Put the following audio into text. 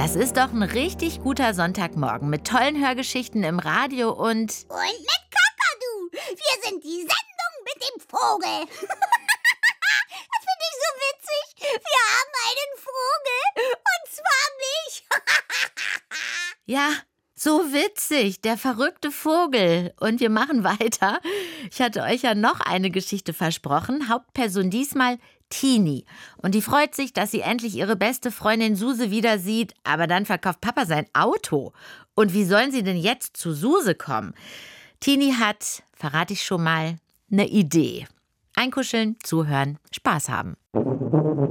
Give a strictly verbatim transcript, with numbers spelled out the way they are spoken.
Das ist doch ein richtig guter Sonntagmorgen mit tollen Hörgeschichten im Radio und... Und mit Kakadu. Wir sind die Sendung mit dem Vogel. Das finde ich so witzig. Wir haben einen Vogel. Und zwar mich. Ja, so witzig, der verrückte Vogel. Und wir machen weiter. Ich hatte euch ja noch eine Geschichte versprochen. Hauptperson diesmal Tini. Und die freut sich, dass sie endlich ihre beste Freundin Suse wieder sieht. Aber dann verkauft Papa sein Auto. Und wie sollen sie denn jetzt zu Suse kommen? Tini hat, verrate ich schon mal, eine Idee. Einkuscheln, zuhören, Spaß haben.